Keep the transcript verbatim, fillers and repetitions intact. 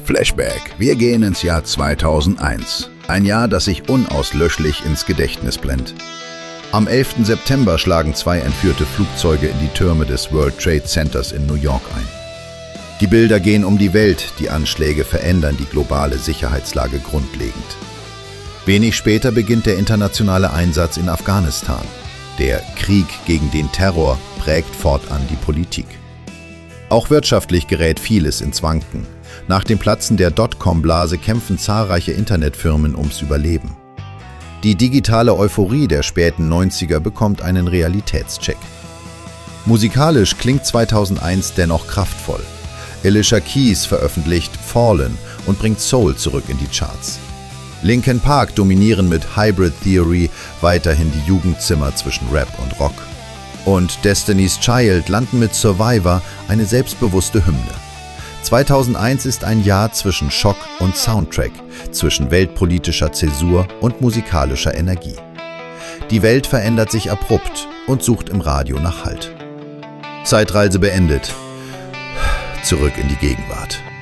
Flashback. Wir gehen ins Jahr zweitausendeins. Ein Jahr, das sich unauslöschlich ins Gedächtnis brennt. Am elften September schlagen zwei entführte Flugzeuge in die Türme des World Trade Centers in New York ein. Die Bilder gehen um die Welt, die Anschläge verändern die globale Sicherheitslage grundlegend. Wenig später beginnt der internationale Einsatz in Afghanistan. Der Krieg gegen den Terror prägt fortan die Politik. Auch wirtschaftlich gerät vieles ins Wanken. Nach dem Platzen der Dotcom-Blase kämpfen zahlreiche Internetfirmen ums Überleben. Die digitale Euphorie der späten neunziger bekommt einen Realitätscheck. Musikalisch klingt zweitausendeins dennoch kraftvoll. Alicia Keys veröffentlicht Fallen und bringt Soul zurück in die Charts. Linkin Park dominieren mit Hybrid Theory weiterhin die Jugendzimmer zwischen Rap und Rock. Und Destiny's Child landen mit Survivor eine selbstbewusste Hymne. zweitausendeins ist ein Jahr zwischen Schock und Soundtrack, zwischen weltpolitischer Zäsur und musikalischer Energie. Die Welt verändert sich abrupt und sucht im Radio nach Halt. Zeitreise beendet. Zurück in die Gegenwart.